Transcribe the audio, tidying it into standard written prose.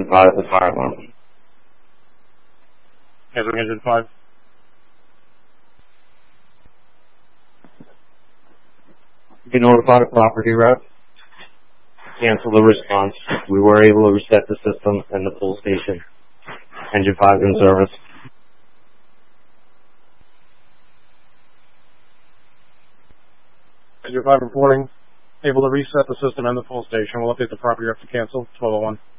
5 the fire alarm. Answering engine 5. You notify the property rep. Cancel the response. We were able to reset the system and the full station. Engine 5 in service. Engine 5 reporting. Able to reset the system and the full station. We'll update the property rep to cancel. 1201.